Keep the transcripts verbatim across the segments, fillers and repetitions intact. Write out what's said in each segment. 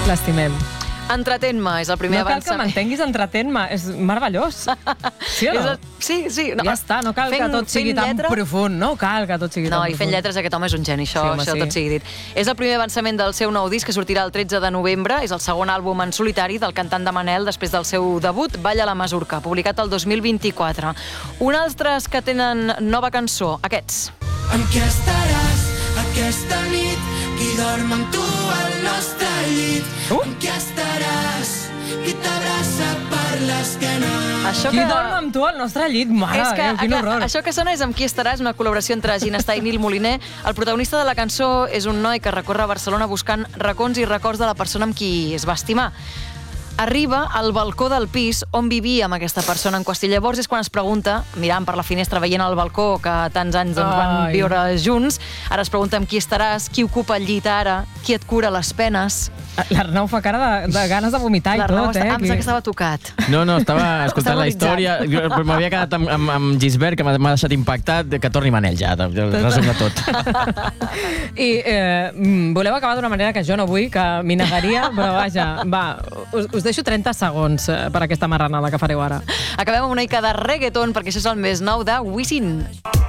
L'estimem. Entretén-me, és el primer avançament. No cal avançament. que m'entenguis, entretén-me. És meravellós. Sí o no? El... Sí, sí. No. Ja està, no cal fent, que tot sigui tan lletra... profund. No cal que tot sigui no, tan profund. No, i fent lletres aquest home és un geni, això, sí, home, això sí. tot sigui dit. És el primer avançament del seu nou disc, que sortirà el tretze de novembre. És el segon àlbum en solitari del cantant de Manel després del seu debut, Balla la Masurca, publicat el dos mil vint-i-quatre. Un altres que tenen nova cançó, aquests. Amb què estaràs aquesta nit? Qui dorm amb tu al nostre llit? Uh? Amb què estaràs? Qui t'abraça per l'esquena? Això Qui que... dorm amb tu al nostre llit? Mare és que, Déu, quin horror. Això que sona és Amb qui estaràs, una col·laboració entre Ginestà i Nil Moliner. El protagonista de la cançó és un noi que recorre Barcelona buscant racons i records de la persona amb qui es va estimar. Arriba al balcó del pis on vivia amb aquesta persona en qüestió. Llavors és quan es pregunta, mirant per la finestra, veient el balcó que tants anys doncs, van Ai. viure junts, ara es pregunta amb qui estaràs, qui ocupa el llit ara, qui et cura les penes. L'Arnau fa cara de, de ganes de vomitar i tot, està... eh? Ah, em sembla que estava tocat. No, no, estava escoltant Estava la història, però m'havia quedat amb, amb, amb Gisbert, que m'ha deixat impactat, que torni Manel ja, el resum de tot. I eh, voleu acabar d'una manera que jo no vull, que m'hi negaria, però vaja, va, us, us deixo trenta segons per aquesta marranada que fareu ara. Acabem amb una mica de reggaeton, perquè això és el més nou de Wisin.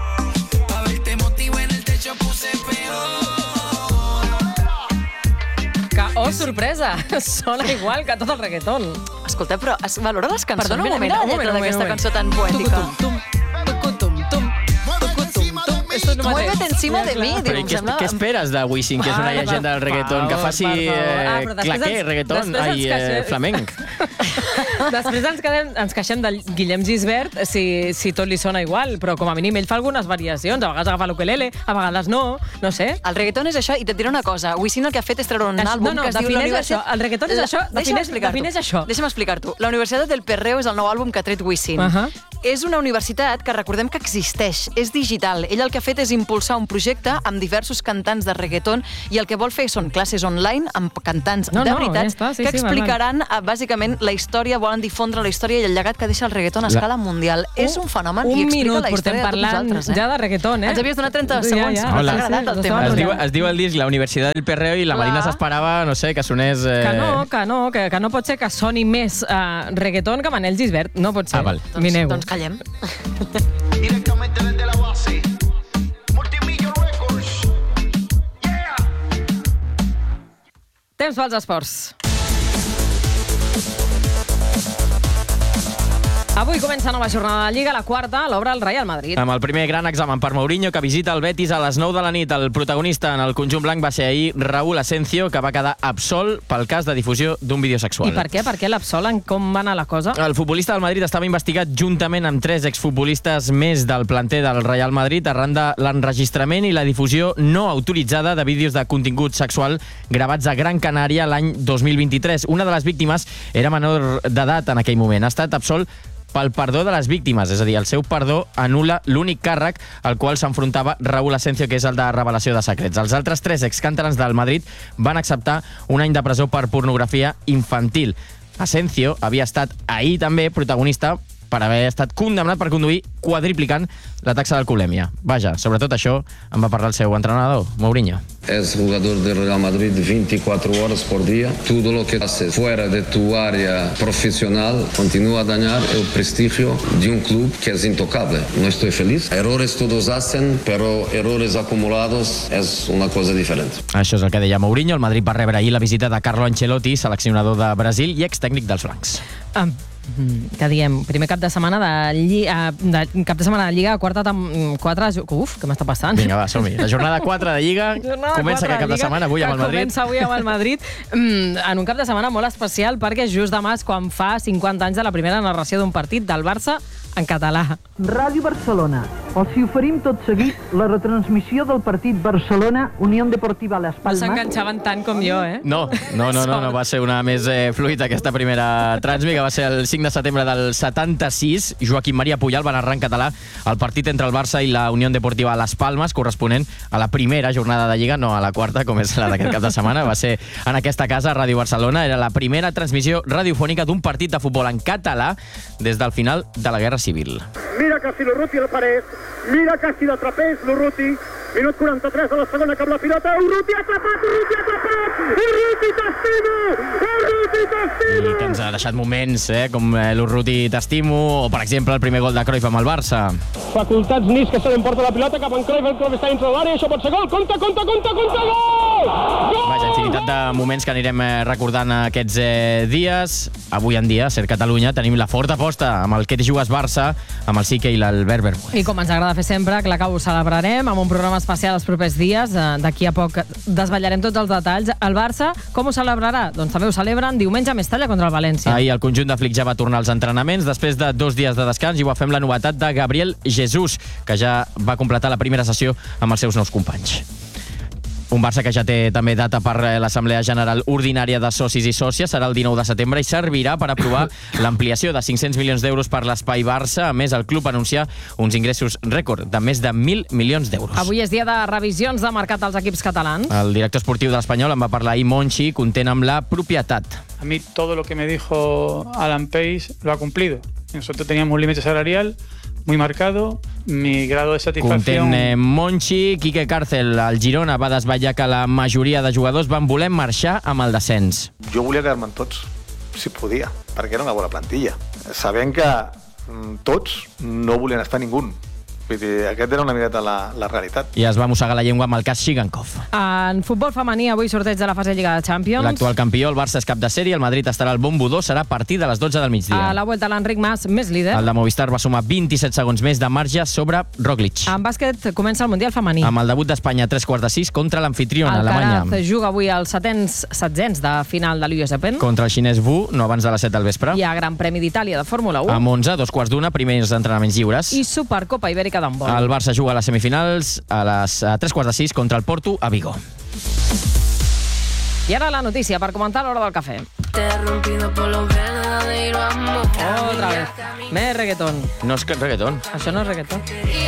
Que, oh, sorpresa! Sona igual que tot el reggaeton. Escolta, però es valora les cançons? Perdona un Mira, moment, mira la un moment, lletra un d'aquesta moment. cançó tan poètica. Tucutum, tucutum, tum, tucutum, tum. Esto no Muévete mateix. encima de mi, Però diu, i em què, sembla... què esperes de Wisin, que és una Ah, llegenda del per reggaeton, que favor, faci per favor. eh, Ah, però després claquer, ens- reggaeton, després ens ai, eh, queixem. flamenc. Després ens, quedem, ens queixem del Guillem Gisbert si, si tot li sona igual, però com a mínim ell fa algunes variacions. A vegades agafa l'ukelele, a vegades no, no sé. El reggaeton és això, i et diré una cosa. Wisin el que ha fet és treure un Es- àlbum no, no, que es diu... defineix La Universitat- això. El reggaeton és això. Deixa'm Defineix- explicar-t'ho. defineix això. Deixa'm explicar-t'ho. La Universitat del Perreo és el nou àlbum que ha tret Wisin. Uh -huh. És una universitat que recordem que existeix, és digital. Ell el que ha fet és impulsar un projecte amb diversos cantants de reggaeton i el que vol fer són classes online amb cantants No, de no, veritat ja està, sí, que sí, explicaran eh, bàsicament la història, volen difondre la història i el llegat que deixa el reggaeton a escala mundial. És un fenomen un i explica minut la portem història de tots parlant nosaltres. Eh? ja de reggaeton, eh? Ens havies donat trenta Ja, segons, ja. però Hola. t'ha agradat el Sí, tema. Es diu, Hola. es diu el disc La Universitat del Perreo i la Clar. Marina s'esperava, no sé, que sonés... Eh... Que no, que no, que, que no pot ser que soni més uh, reggaeton que Manel Gisbert. No pot ser. Ah, val. M'hi Doncs, nego. doncs callem. Directamente desde la base. Multimillion Records. Yeah! Temps pels esports. Avui comença nova jornada de Lliga, la quarta, l'obre el Real Madrid. Amb el primer gran examen per Mourinho, que visita el Betis a les nou de la nit. El protagonista en el conjunt blanc va ser ahir Raúl Asencio, que va quedar absolt pel cas de difusió d'un vídeo sexual. I per què? Per què l'absolen? Com va anar la cosa? El futbolista del Madrid estava investigat juntament amb tres exfutbolistes més del planter del Real Madrid arran de l'enregistrament i la difusió no autoritzada de vídeos de contingut sexual gravats a Gran Canària l'any dos mil vint-i-tres. Una de les víctimes era menor d'edat en aquell moment. Ha estat absolt pel perdó de les víctimes, és a dir, el seu perdó anul·la l'únic càrrec al qual s'enfrontava Raúl Asencio, que és el de revelació de secrets. Els altres tres excàntarans del Madrid van acceptar un any de presó per pornografia infantil. Asencio havia estat ahir també protagonista per haver estat condemnat per conduir quadriplicant la taxa d'alcoholèmia. Vaja, sobretot això en va parlar el seu entrenador, Mourinho. Es jugador del Real Madrid veinticuatro horas por día. Todo lo que haces fuera de tu área profesional continúa a dañar el prestigio de un club que es intocable. No estoy feliz. Errores todos hacen, pero errores acumulados es una cosa diferente. Això és el que deia Mourinho. El Madrid va rebre ahir la visita de Carlo Ancelotti, seleccionador de Brasil i extècnic dels blancs. Ah, que diem, primer cap de setmana de, Lliga, de cap de setmana de Lliga, quarta tam, quatre, uf, què m'està passant? Vinga, va, som-hi. La jornada quatre de Lliga Jornada comença quatre aquest cap de Lliga, setmana, avui amb el que Madrid. Comença avui amb el Madrid, mm, en un cap de setmana molt especial, perquè just demà és quan fa cinquanta anys de la primera narració d'un partit del Barça en català. Ràdio Barcelona. Els hi oferim tot seguit la retransmissió del partit Barcelona-Unió Deportiva Las No Palmas. s'enganxaven tant com jo, eh? No, no, no, no, no, va ser una més eh, fluida aquesta primera transmi, que va ser el cinc de setembre del setanta-sis. Joaquim Maria Puyal va narrar en català el partit entre el Barça i la Unió Deportiva Las Palmas, corresponent a la primera jornada de Lliga, no a la quarta, com és la d'aquest cap de setmana. Va ser en aquesta casa, Ràdio Barcelona. Era la primera transmissió radiofònica d'un partit de futbol en català des del final de la Guerra Civil. Mira casi l'Urruti a la paret, mira casi l'atrapés l'Urruti, minut quaranta-tres de la segona cap la pilota, Urruti atrapat, Urruti atrapat, Urruti t'estimo, deixat moments eh, com l'Urruti t'estimo o, per exemple, el primer gol de Cruyff amb el Barça. Facultats Nis que se l'emporta la pilota cap en Cruyff, el Cruyff està dintre de l'àrea, això pot ser gol, compte, compte, compte, compte, gol! Gol! Vaja, infinitat de moments que anirem recordant aquests eh, dies. Avui en dia, a Ser Catalunya, tenim la forta aposta amb el Que t'hi jugues Barça, amb el Sique i l'Albert Bermúdez. I com ens agrada fer sempre, clar que ho celebrarem amb un programa especial els propers dies. D'aquí a poc desvetllarem tots els detalls. El Barça, com ho celebrarà? Doncs també ho celebren diumenge a Mestalla contra el València. Ahir el conjunt de Flick ja va tornar als entrenaments després de dos dies de descans i ho fem la novetat de Gabriel Jesús, que ja va completar la primera sessió amb els seus nous companys. Un Barça que ja té també data per l'Assemblea General Ordinària de Socis i Sòcies, serà el dinou de setembre i servirà per aprovar l'ampliació de cinc-cents milions d'euros per l'Espai Barça. A més, el club anuncia uns ingressos rècord de més de mil milions d'euros. Avui és dia de revisions de mercat dels equips catalans. El director esportiu de l'Espanyol en va parlar ahir, Monchi, content amb la propietat. A mí todo lo que me dijo Alan Pace lo ha cumplido. Nosotros teníamos un límite salarial muy marcado, mi grado de satisfacción... Content eh, Monchi, Quique Cárcel, al Girona va desvetllar que la majoria de jugadors van voler marxar amb el descens. Jo volia quedar-me en tots, si podia, perquè era una bona plantilla. Sabent que mm, tots no volien estar ningú. Vull dir, aquest era una miqueta la, la realitat. I es va mossegar la llengua amb el cas Shigankov. En futbol femení, avui sorteig de la fase de Lliga de Champions. L'actual campió, el Barça és cap de sèrie, el Madrid estarà al bombo dos, serà a partir de les dotze del migdia. A la Vuelta, l'Enric Mas, més líder. El de Movistar va sumar vint-i-set segons més de marge sobre Roglic. En bàsquet comença el Mundial femení. Amb el debut d'Espanya a tres quarts de sis contra l'anfitriona, Alemanya. Alcaraz juga avui als setens setzents de final de l'U S Open. Contra el xinès Wu, no abans de les set del vespre. Hi ha Gran Premi d'Itàlia de Fórmula u. Amb onze, dos quarts d'una, primers entrenaments lliures. I Supercopa Ibèrica d'handbol. El Barça juga a les semifinals a les a tres quarts de sis contra el Porto a Vigo. I ara la notícia per comentar a l'hora del cafè. Otra vez. Més reggaeton. No és que reggaeton. Això no és reggaeton.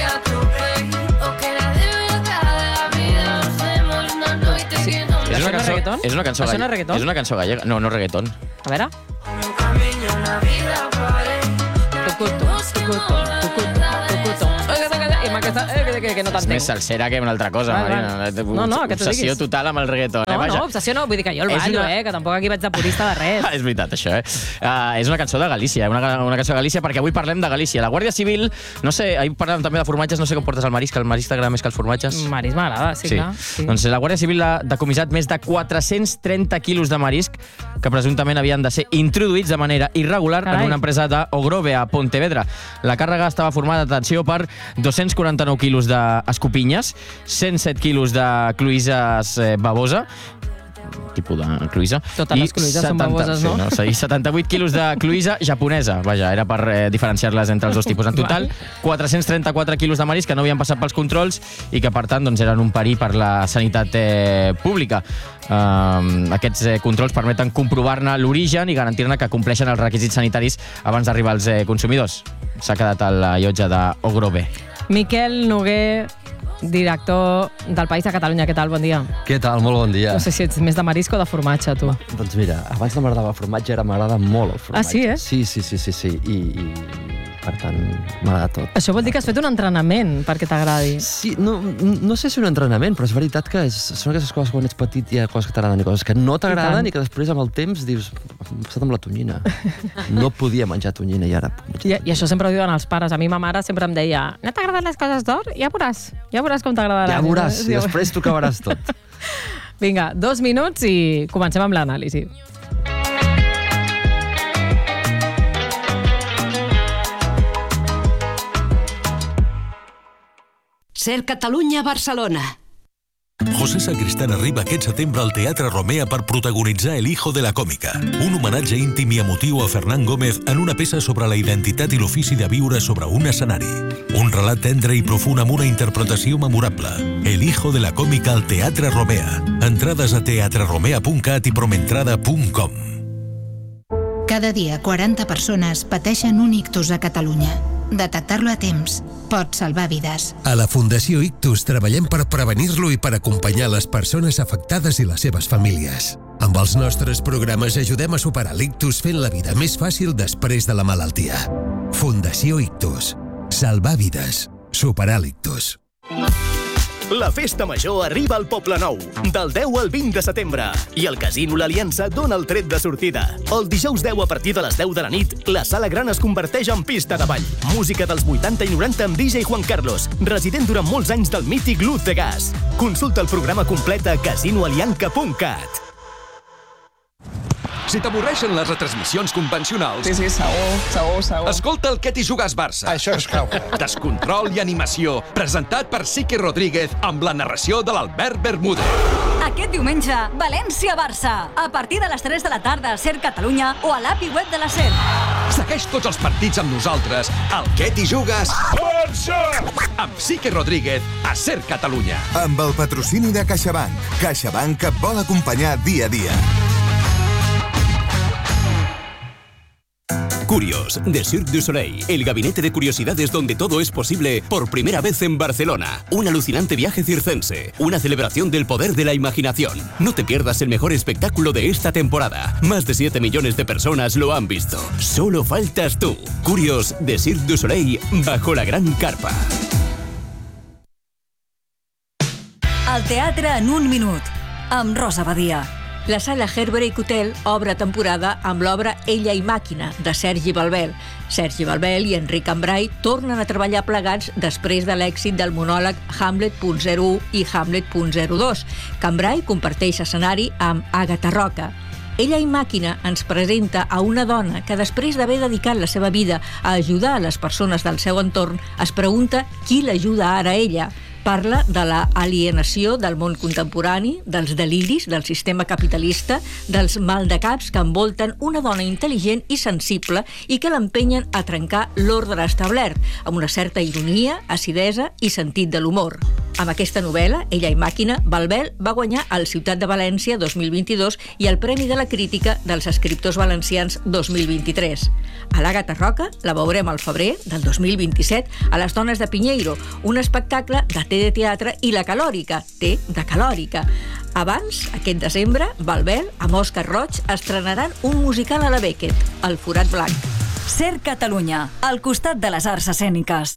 Sí. És una cançó, reggaeton? és una cançó Això no és gallega. reggaeton? És una cançó gallega. No, no és reggaeton. A veure. Tucuto, tucuto, tucuto, tucuto. I amb aquesta, eh, que, que no És t'entenc. més salsera que una altra cosa, Val, val. Marina. No, no, que t'ho Obsessió diguis. total amb el reggaeton. No, eh? Vaja. no, obsessió no, vull dir que jo el És ballo, una- eh, que tampoc aquí vaig de purista de res. És veritat, això, eh? Uh, és una cançó de Galícia, una, una cançó de Galícia, perquè avui parlem de Galícia. La Guàrdia Civil, no sé, ahir parlàvem també de formatges, no sé com portes el marisc, que el marisc t'agrada més que els formatges. Marisc m'agrada, sí, Sí. clar. Sí. Doncs la Guàrdia Civil ha decomissat més de quatre-cents trenta quilos de marisc que presumptament havien de ser introduïts de manera irregular Carai. en una empresa d'Ogrove a Pontevedra. La càrrega estava formada, atenció, per dos-cents quaranta-nou quilos d'escopinyes, cent set quilos de cloïsses eh, babosa, tipus de cloïssa. Totes les cloïsses són baboses, sí, no? no? Sí, setanta-vuit quilos de cloïssa japonesa. Vaja, era per eh, diferenciar-les entre els dos tipus. En total, quatre-cents trenta-quatre quilos de marisc que no havien passat pels controls i que, per tant, doncs, eren un perill per la sanitat eh, pública. Uh, aquests eh, controls permeten comprovar-ne l'origen i garantir-ne que compleixen els requisits sanitaris abans d'arribar als eh, consumidors. S'ha quedat a la llotja d'Ogrove. Miquel Noguer, director del País de Catalunya. Què tal? Bon dia. Què tal? Molt bon dia. No sé si ets més de marisc o de formatge, tu. Doncs mira, abans no m'agradava el formatge, ara m'agrada molt el formatge. Ah, sí, eh? Sí, sí, sí, sí, sí. I, i per tant, m'agrada tot. Això vol dir que has fet un entrenament perquè t'agradi. Sí, no, no sé si un entrenament, però és veritat que és, són aquestes coses quan ets petit hi ha coses que t'agraden i coses que no t'agraden i, i que després amb el temps dius, m'ha passat amb la tonyina. No podia menjar tonyina i ara puc menjar. I, I això sempre ho diuen els pares. A mi ma mare sempre em deia, no t'agraden les coses d'or? Ja veuràs. Ja veuràs com t'agradaran. Ja veuràs, i després t'ho acabaràs tot. Vinga, dos minuts i comencem amb l'anàlisi. Ser Catalunya Barcelona. José Sacristán arriba aquest setembre al Teatre Romea per protagonitzar El hijo de la còmica, un homenatge íntim i emotiu a Fernán Gómez en una peça sobre la identitat i l'ofici de viure sobre un escenari. Un relat tendre i profund amb una interpretació memorable. El hijo de la còmica al Teatre Romea. Entrades a teatre romea punt cat i promentrada punt com. Cada dia quaranta persones pateixen un ictus a Catalunya. Detectar-lo a temps pot salvar vides. A la Fundació Ictus treballem per prevenir-lo i per acompanyar les persones afectades i les seves famílies. Amb els nostres programes ajudem a superar l'ictus fent la vida més fàcil després de la malaltia. Fundació Ictus. Salvar vides. Superar l'ictus. La festa major arriba al Poble Nou, del deu al vint de setembre, i el Casino L'Aliança dona el tret de sortida. El dijous deu a partir de les deu de la nit, la Sala Gran es converteix en pista de ball. Música dels vuitanta i noranta amb D J Juan Carlos, resident durant molts anys del mític Luz de Gas. Consulta el programa complet a casino alianca punt cat. Si t'avorreixen les retransmissions convencionals... Sí, sí, segur, segur, segur. Escolta el Què t'hi jugues Barça. Això és clau. Descontrol i animació, presentat per Sique Rodríguez amb la narració de l'Albert Bermúdez. Aquest diumenge, València-Barça. A partir de les tres de la tarda a Ser Catalunya o a l'A P I web de la Ser. Segueix tots els partits amb nosaltres al Què t'hi jugues Barça! Amb Sique Rodríguez a Ser Catalunya. Amb el patrocini de CaixaBank. CaixaBank et vol acompanyar dia a dia. Curios, de Cirque du Soleil, el gabinete de curiosidades donde todo es posible por primera vez en Barcelona. Un alucinante viaje circense, una celebración del poder de la imaginación. No te pierdas el mejor espectáculo de esta temporada. Más de siete millones de personas lo han visto. Solo faltas tú. Curios, de Cirque du Soleil, bajo la gran carpa. El teatre en un minut, amb Rosa Badia. La sala Herberick Hotel obre temporada amb l'obra Ella i màquina, de Sergi Balbel. Sergi Balbel i Enric Cambrai tornen a treballar plegats després de l'èxit del monòleg Hamlet punt zero u i Hamlet punt zero dos. Cambrai comparteix escenari amb Àgata Roca. Ella i màquina ens presenta a una dona que, després d'haver dedicat la seva vida a ajudar a les persones del seu entorn, es pregunta qui l'ajuda ara a ella. Parla de la alienació del món contemporani, dels deliris del sistema capitalista, dels maldecaps que envolten una dona intel·ligent i sensible i que l'empenyen a trencar l'ordre establert, amb una certa ironia, acidesa i sentit de l'humor. Amb aquesta novel·la, Ella i màquina, Balbel va guanyar el Ciutat de València dos mil vint-i-dos i el Premi de la Crítica dels Escriptors Valencians dos mil vint-i-tres. A l'Àgata Roca la veurem al febrer del dos mil vint-i-set a Les Dones de Pinheiro, un espectacle de T de teatre i La Calòrica, T de Calòrica. Abans, aquest desembre, Balbel, amb Òscar Roig, estrenaran un musical a la Beckett, El forat blanc. Ser Catalunya, al costat de les arts escèniques.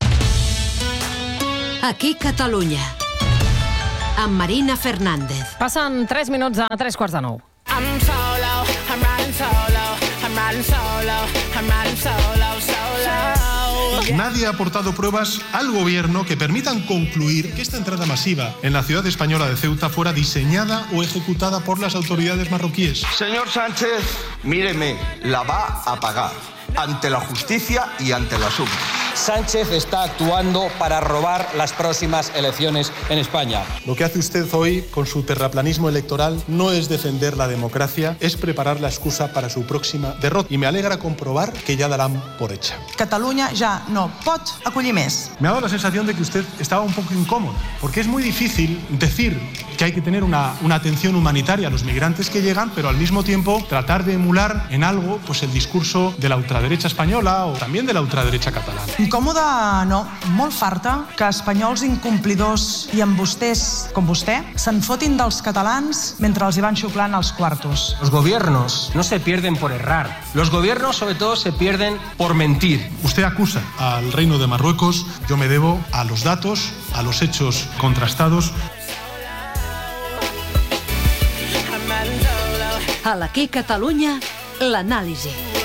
Aquí Catalunya, amb Marina Fernández. Passen tres minuts a tres quarts de nou. I'm solo, I'm riding solo, I'm riding solo, I'm riding solo, solo. Nadie ha aportado pruebas al gobierno que permitan concluir que esta entrada masiva en la ciudad española de Ceuta fuera diseñada o ejecutada por las autoridades marroquíes. Señor Sánchez, míreme, la va a pagar ante la justicia y ante las urnas. Sánchez está actuando para robar las próximas elecciones en España. Lo que hace usted hoy con su terraplanismo electoral no es defender la democracia, es preparar la excusa para su próxima derrota. Y me alegra comprobar que ya darán por hecha. Catalunya ja no pot acollir més. Me ha dado la sensación de que usted estaba un poco incómoda, porque es muy difícil decir que hay que tener una, una atención humanitaria a los migrantes que llegan, pero al mismo tiempo tratar de emular en algo pues el discurso de la ultraderecha española o también de la ultraderecha catalana. Incòmode, no, molt farta que espanyols incomplidors i amb vostès, com vostè, se'n fotin dels catalans mentre els hi van xuclant els quartos. Los gobiernos no se pierden por errar. Los gobiernos, sobre todo, se pierden por mentir. Usted acusa al Reino de Marruecos, yo me debo a los datos, a los hechos contrastados. A l'Aquí Catalunya, l'anàlisi.